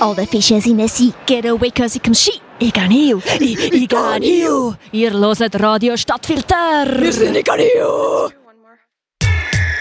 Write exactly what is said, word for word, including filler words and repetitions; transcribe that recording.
Alle Fische sind sie, get away cause ich kann ski. Ich kann hier, ich, ich kann hier. Ihr hört Radio Stadtfilter. Wir sind ich kann hier.